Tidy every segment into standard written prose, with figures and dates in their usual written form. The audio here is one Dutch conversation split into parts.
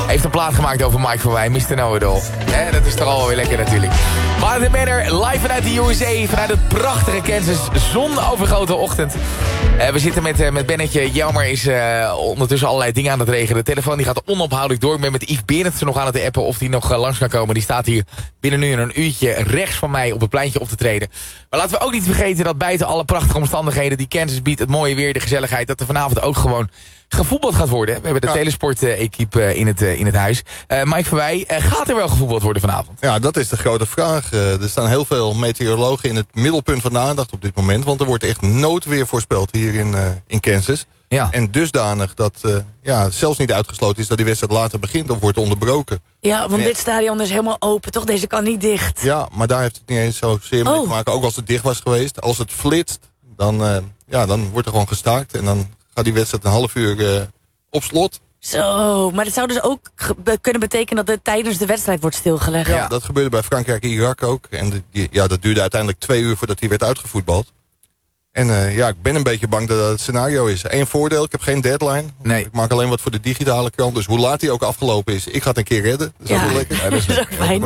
heeft een plaat gemaakt over Mike van Wij, Mr. Know-it-all. Dat is toch al weer lekker natuurlijk. Martin Manor, live vanuit de USA, vanuit het prachtige Kansas, zonovergoten ochtend. We zitten met Bennetje. Jelmer is ondertussen allerlei dingen aan het regelen. De telefoon die gaat onophoudelijk door. Ik ben met Yves Berendsen nog aan het appen of die nog langs kan komen. Die staat hier binnen nu een uurtje rechts van mij op het pleintje op te treden. Maar laten we ook niet vergeten dat buiten alle prachtige omstandigheden die Kansas biedt, het mooie weer, de gezelligheid, dat er vanavond ook gewoon gevoetbald gaat worden. We hebben de telesport-equipe in het huis. Mike van Wij, gaat er wel gevoetbald worden vanavond? Ja, dat is de grote vraag. Er staan heel veel meteorologen in het middelpunt van de aandacht op dit moment. Want er wordt echt noodweer voorspeld hier in Kansas. Ja. En dusdanig dat zelfs niet uitgesloten is dat die wedstrijd later begint of wordt onderbroken. Ja, want dit stadion is helemaal open, toch? Deze kan niet dicht. Ja, maar daar heeft het niet eens zozeer mee te maken. Ook als het dicht was geweest. Als het flitst, dan wordt er gewoon gestaakt. En dan gaat die wedstrijd een half uur op slot. Zo, maar dat zou dus ook kunnen betekenen dat het tijdens de wedstrijd wordt stilgelegd. Ja, dat gebeurde bij Frankrijk en Irak ook. En dat duurde uiteindelijk 2 uur voordat die werd uitgevoetbald. En ik ben een beetje bang dat dat het scenario is. Eén voordeel, ik heb geen deadline. Nee. Ik maak alleen wat voor de digitale krant. Dus hoe laat die ook afgelopen is, ik ga het een keer redden. Dat is ook wel lekker. Ja, dat is ook fijn.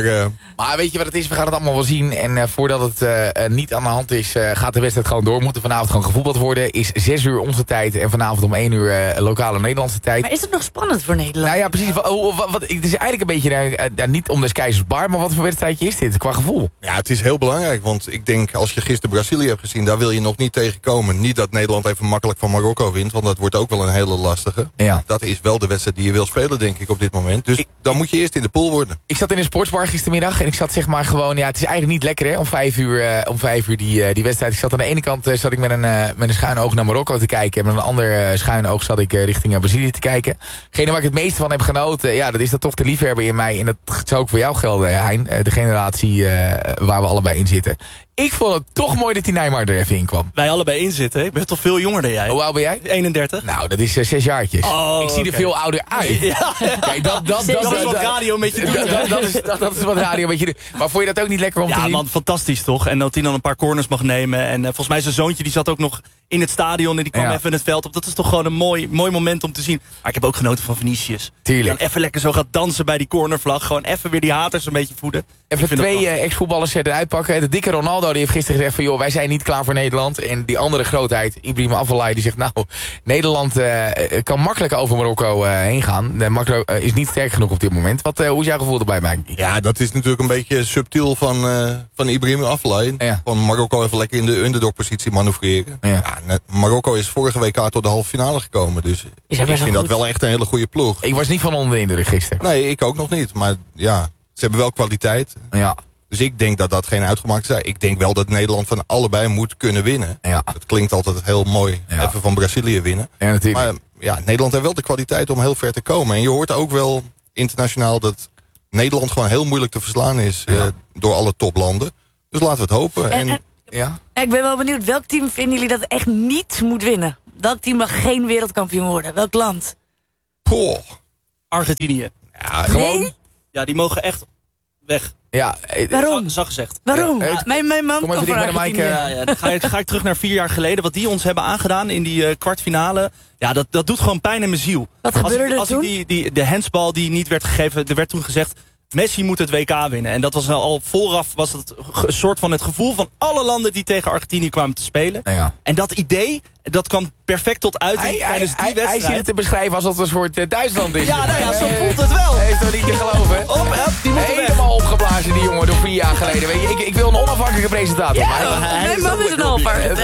Maar weet je wat het is? We gaan het allemaal wel zien. En voordat het niet aan de hand is, gaat de wedstrijd gewoon door. Moet er vanavond gewoon gevoetbald worden. Is 6 uur onze tijd en vanavond om 1 uur lokale Nederlandse tijd. Maar is het nog spannend voor Nederland? Nou ja, precies. Het is eigenlijk een beetje, niet om des keizers bar, maar wat voor wedstrijdje is dit qua gevoel? Ja, het is heel belangrijk. Want ik denk, als je gisteren Brazilië hebt gezien, daar wil je nog niet tegenkomen. Niet dat Nederland even makkelijk van Marokko wint, want dat wordt ook wel een hele lastige. Ja. Dat is wel de wedstrijd die je wil spelen, denk ik, op dit moment. Dus dan moet je eerst in de pool worden. Ik zat in een sportsbar gistermiddag en ik zat zeg maar gewoon, het is eigenlijk niet lekker hè, om 5 uur die wedstrijd. Ik zat aan de ene kant zat ik met een schuin oog naar Marokko te kijken en met een ander schuin oog zat ik richting Brazilië te kijken. Degene waar ik het meeste van heb genoten, dat is dat toch de liefhebber in mij. En dat zou ook voor jou gelden, Hein, de generatie waar we allebei in zitten. Ik vond het toch mooi dat die Neymar er even in kwam. Wij allebei in zitten. Ik ben toch veel jonger dan jij? Hoe oud ben jij? 31. Nou, dat is 6 jaartjes. Oh, ik zie er veel ouder uit. Ja. Kijk, dat is wat radio een beetje doet. Dat is wat radio een beetje doet. Maar vond je dat ook niet lekker om te zien? Ja, man, fantastisch toch? En dat hij dan een paar corners mag nemen. En volgens mij zijn zoontje die zat ook nog in het stadion en die kwam even in het veld op. Dat is toch gewoon een mooi moment om te zien. Maar ik heb ook genoten van Vinicius. Tuurlijk. Die dan even lekker zo gaat dansen bij die cornervlag. Gewoon even weer die haters een beetje voeden. Even 2 ex-voetballers eruit pakken. De dikke Ronaldo die heeft gisteren gezegd van joh, wij zijn niet klaar voor Nederland. En die andere grootheid, Ibrahim Afellay, die zegt nou, Nederland kan makkelijk over Marokko heen gaan. Marokko is niet sterk genoeg op dit moment. Hoe is jouw gevoel erbij, Mike? Ja, dat is natuurlijk een beetje subtiel van Ibrahim Afellay. Ja. Van Marokko even lekker in de underdog-positie manoeuvreren. Ja. Marokko is vorige WK tot de halve finale gekomen. Dus ik vind dat wel echt een hele goede ploeg. Ik was niet van onder de indruk gisteren. Nee, ik ook nog niet. Maar ja, ze hebben wel kwaliteit. Ja. Dus ik denk dat dat geen uitgemaakt is. Ik denk wel dat Nederland van allebei moet kunnen winnen. Ja. Dat klinkt altijd heel mooi. Ja. Even van Brazilië winnen. Ja, natuurlijk. Maar ja, Nederland heeft wel de kwaliteit om heel ver te komen. En je hoort ook wel internationaal dat Nederland gewoon heel moeilijk te verslaan is door alle toplanden. Dus laten we het hopen. Ja? Ik ben wel benieuwd, welk team vinden jullie dat echt niet moet winnen? Welk team mag geen wereldkampioen worden? Welk land? Poh. Argentinië. Ja, gewoon. Ja, die mogen echt weg. Ja. Waarom? Zag gezegd. Waarom? Mijn man Kom even komt dicht van bij de mic. Argentinië. Dan ga ik terug naar 4 jaar geleden. Wat die ons hebben aangedaan in die kwartfinale. Ja, dat doet gewoon pijn in mijn ziel. Wat gebeurde er toen? De handsbal die niet werd gegeven. Er werd toen gezegd, Messi moet het WK winnen. En dat was al vooraf was het een soort van het gevoel van alle landen die tegen Argentinië kwamen te spelen. Ja. En dat idee, dat kwam perfect tot uiting tijdens die wedstrijd. Hij ziet het te beschrijven alsof het een soort Duitsland is. Ja, nou ja, zo voelt het wel. Heeft toch niet te geloven? Die moeten weg. Helemaal opgeblazen die jongen door 4 jaar geleden. Weet je, ik wil een onafhankelijke presentator. Ja, mijn man is een onafhankelijke